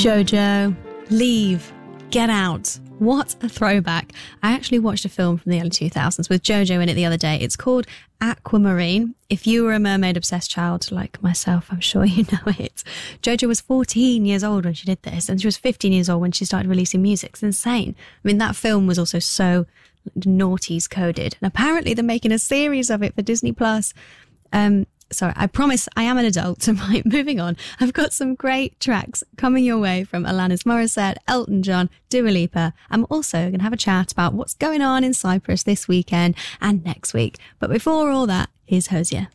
Jojo, Leave, Get Out. What a throwback. I actually watched a film from the early 2000s with Jojo in it the other day. It's called Aquamarine. If you were a mermaid-obsessed child like myself, I'm sure you know it. Jojo was 14 years old when she did this, and she was 15 years old when she started releasing music. It's insane. I mean, that film was also so noughties coded. And apparently they're making a series of it for Disney+. Sorry, I promise I am an adult. Right, moving on. I've got some great tracks coming your way from Alanis Morissette, Elton John, Dua Lipa. I'm also going to have a chat about what's going on in Cyprus this weekend and next week. But before all that, here's Hosier.